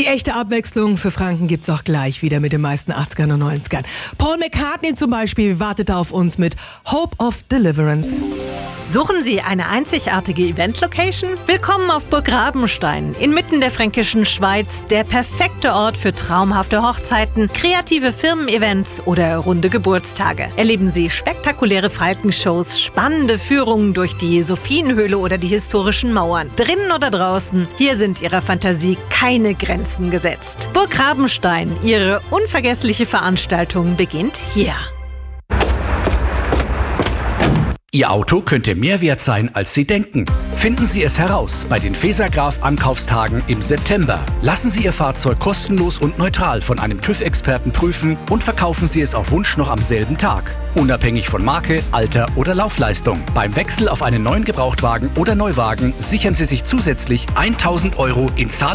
Die echte Abwechslung für Franken gibt's auch gleich wieder mit den meisten 80ern und 90ern. Paul McCartney zum Beispiel wartet auf uns mit Hope of Deliverance. Suchen Sie eine einzigartige Event-Location? Willkommen auf Burg Rabenstein, inmitten der fränkischen Schweiz, der perfekte Ort für traumhafte Hochzeiten, kreative Firmen-Events oder runde Geburtstage. Erleben Sie spektakuläre Falkenshows, spannende Führungen durch die Sophienhöhle oder die historischen Mauern. Drinnen oder draußen, hier sind Ihrer Fantasie keine Grenzen gesetzt. Burg Rabenstein, Ihre unvergessliche Veranstaltung beginnt hier. Ihr Auto könnte mehr wert sein, als Sie denken. Finden Sie es heraus bei den Fesergraf Ankaufstagen im September. Lassen Sie Ihr Fahrzeug kostenlos und neutral von einem TÜV-Experten prüfen und verkaufen Sie es auf Wunsch noch am selben Tag. Unabhängig von Marke, Alter oder Laufleistung. Beim Wechsel auf einen neuen Gebrauchtwagen oder Neuwagen sichern Sie sich zusätzlich 1.000 € in Zahlung